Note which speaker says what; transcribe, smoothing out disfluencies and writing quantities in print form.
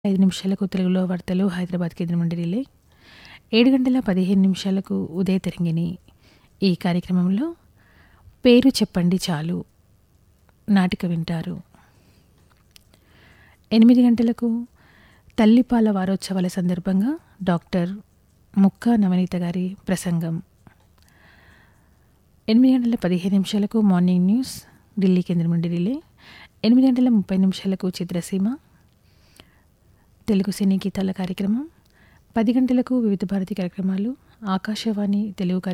Speaker 1: 5 నిమిషాలకు తెలుగులో వార్తలు హైదరాబాద్ కేంద్రం నుండి రిలే. 7:15 ఉదయ తరంగిణి. ఈ కార్యక్రమంలో పేరు చెప్పండి చాలు నాటిక వింటారు. 8 గంటలకు తల్లిపాల వారోత్సవాల సందర్భంగా డాక్టర్ ముక్కా నవనీత గారి ప్రసంగం. 8:15 మార్నింగ్ న్యూస్ ఢిల్లీ కేంద్రం నుండి రిలే. 8:30 చిత్రసీమ తెలుగు సినీ గీతాల కార్యక్రమం. 10 గంటలకు వివిధ భారతి కార్యక్రమాలు ఆకాశవాణి తెలుగు